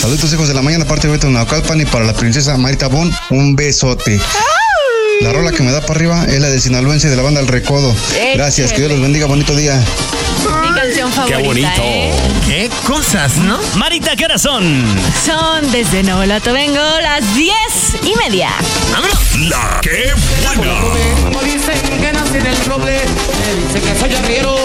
Saludos, hijos de la mañana, parte de Beto Naucalpan, y para la princesa Marita Bon, un besote. La rola que me da para arriba es la de Sinaloense de la banda El Recodo. Gracias, que Dios los bendiga, bonito día. Mi canción favorita. Qué bonito. Qué cosas, ¿no? Marita, ¿qué horas son? Son desde Nobolato vengo las 10:30. ¡Vámonos! La que buena. Como dicen que nací en el roble, me dicen que soy arriero.